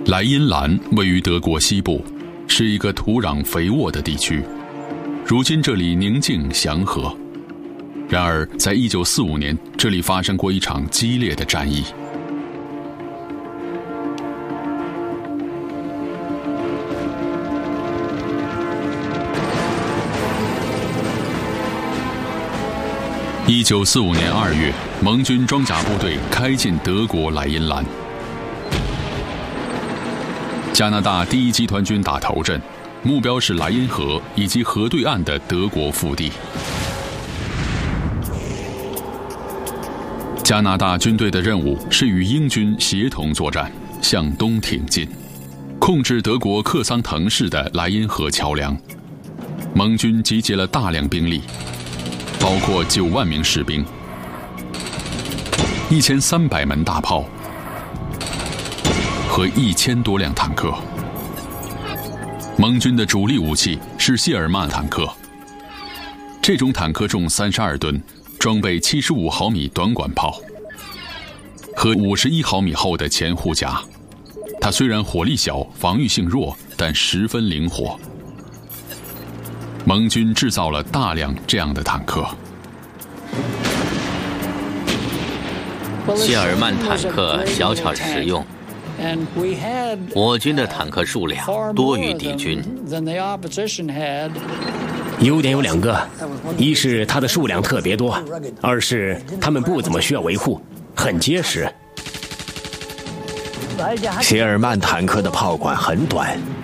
莱茵兰位于德国西部，是一个土壤肥沃的地区。如今这里宁静祥和。然而，在1945年，这里发生过一场激烈的战役。1945年2月，盟军装甲部队开进德国莱茵兰。加拿大第1集团军打头阵，目标是莱茵河以及河对岸的德国腹地。加拿大军队的任务是与英军协同作战，向东挺进，控制德国克桑滕市的莱茵河桥梁。盟军集结了大量兵力，包括9万名士兵、1300门大炮和1000多辆坦克。盟军的主力武器是谢尔曼坦克，这种坦克重32吨，装备75毫米短管炮和51毫米厚的前护甲。它虽然火力小，防御性弱，但十分灵活。盟军制造了大量这样的坦克。 谢尔曼坦克小巧实用，我军的坦克数量多于敌军。 优点有2个，一是它的数量特别多，二是它们不怎么需要维护，很结实。 谢尔曼坦克的炮管很短，